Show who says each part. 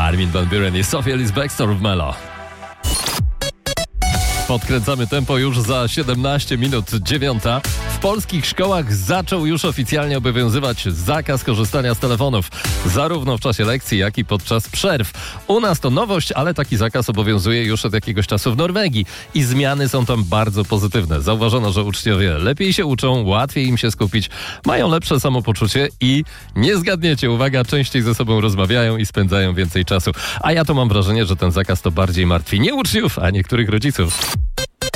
Speaker 1: Armin van Buuren i Sophia Ellis-Bextor w Melo. Podkręcamy tempo już za 17 minut 9. W polskich szkołach zaczął już oficjalnie obowiązywać zakaz korzystania z telefonów, zarówno w czasie lekcji, jak i podczas przerw. U nas to nowość, ale taki zakaz obowiązuje już od jakiegoś czasu w Norwegii i zmiany są tam bardzo pozytywne. Zauważono, że uczniowie lepiej się uczą, łatwiej im się skupić, mają lepsze samopoczucie i nie zgadniecie, uwaga, częściej ze sobą rozmawiają i spędzają więcej czasu. A ja to mam wrażenie, że ten zakaz to bardziej martwi nie uczniów, a niektórych rodziców.